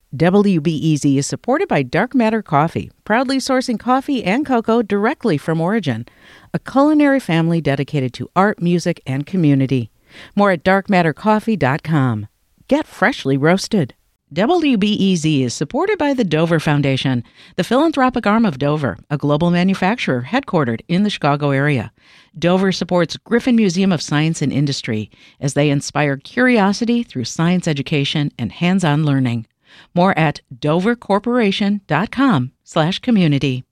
WBEZ is supported by Dark Matter Coffee, proudly sourcing coffee and cocoa directly from origin, a culinary family dedicated to art, music, and community. More at darkmattercoffee.com. Get freshly roasted. WBEZ is supported by the Dover Foundation, the philanthropic arm of Dover, a global manufacturer headquartered in the Chicago area. Dover supports Griffin Museum of Science and Industry as they inspire curiosity through science education and hands-on learning. More at dovercorporation.com/community.